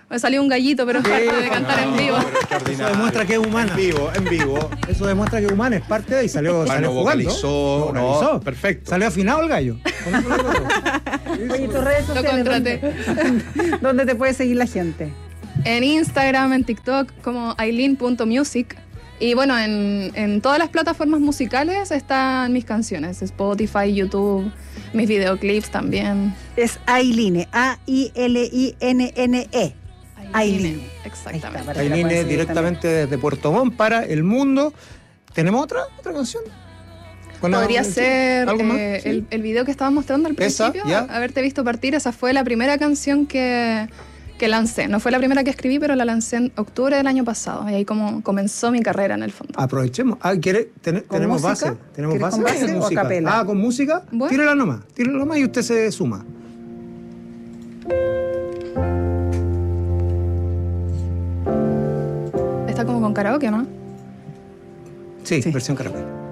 Me salió un gallito, pero es parte de cantar en vivo. Eso demuestra que es humana. En vivo. Eso demuestra que es humana, es parte de... Y salió jugando. Vocalizó. Vocalizó. Perfecto. Salió afinado el gallo. Oye, tus redes Lo sociales, contraté. ¿dónde te puede seguir la gente? En Instagram, en TikTok, como aileen.music. Y bueno, en todas las plataformas musicales están mis canciones. Spotify, YouTube, mis videoclips también. Es Ailine, A-I-L-I-N-N-E. Aileen. Exactamente. Para que la Aileen puedan seguir directamente desde Puerto Montt para el mundo. ¿Tenemos otra canción? Podría ser ¿Algo más? Sí. el video que estaba mostrando al Esa, principio, ya. Haberte visto partir. Esa fue la primera canción que lancé. No fue la primera que escribí, pero la lancé en octubre del año pasado. Y ahí como comenzó mi carrera en el fondo. Aprovechemos. ¿Tenemos música? base? ¿Tenemos ¿Quieres base? con base de o música? capela? ¿Con música? Bueno. Tírala nomás y usted se suma. Está como con karaoke, ¿no? Sí, versión karaoke.